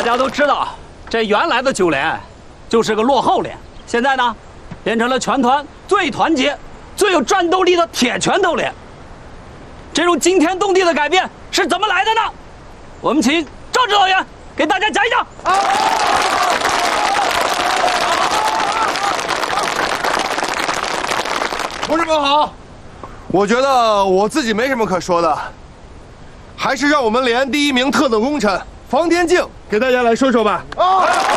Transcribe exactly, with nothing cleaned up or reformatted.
家都知道，这原来的九连就是个落后连，现在呢，变成了全团最团结、最有战斗力的铁拳头连。这种惊天动地的改变是怎么来的呢？我们请赵指导员给大家讲一讲。 同志们好，我觉得我自己没什么可说的，还是让我们连第一名特等功臣房天静给大家来说说吧。啊！